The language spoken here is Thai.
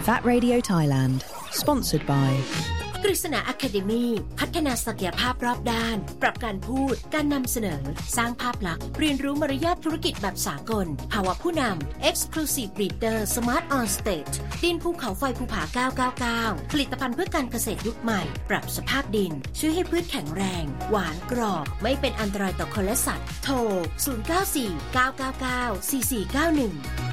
That Radio Thailand Sponsored by กฤษณา Academy พัฒนาศักยภาพรอบด้านปรับการพูดการนำเสนอสร้างภาพลักษณ์เรียนรู้มารยาทธุรกิจแบบสากลภาวะผู้นำ Exclusive Breeder Smart on Stage ดินภูเขาไฟภูผา999ผลิตภัณฑ์เพื่อการเกษตรยุคใหม่ปรับสภาพดินช่วยให้พืชแข็งแรงหวานกรอบไม่เป็นอันตรายต่อคนและสัตว์โทร0949994491